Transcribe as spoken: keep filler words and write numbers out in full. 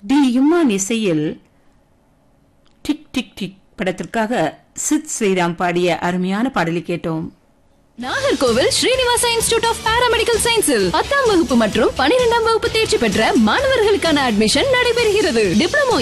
D Imman இசையில் tick tick tick படத்திற்காக சித் ஸ்ரீராம் பாடிய அருமையான பாடலை கேட்டோம். Nagercoil Srinivasa institute of paramedical சயின்ஸில் பத்தாம் வகுப்பு மற்றும் பனிரெண்டாம் வகுப்பு தேர்ச்சி பெற்ற மாணவர்களுக்கான அட்மிஷன் நடைபெறுகிறது. டிப்ளமோ